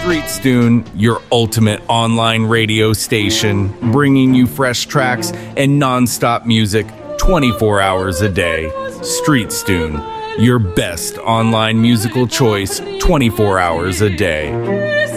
StreetStune, your ultimate online radio station, bringing you fresh tracks and non-stop music 24 hours a day. StreetStune, your best online musical choice 24 hours a day.